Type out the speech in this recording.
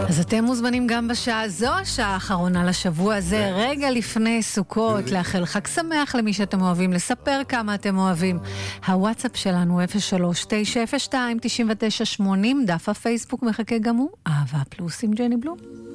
אז אתם מוזמנים גם בשעה זו, השעה האחרונה לשבוע הזה, רגע לפני סוכות, לאחל חג שמח למי שאתם אוהבים, לספר כמה אתם אוהבים. הוואטסאפ שלנו 03-902-9980, דף הפייסבוק מחכה גם הוא, אהבה פלוס עם ג'ני בלום.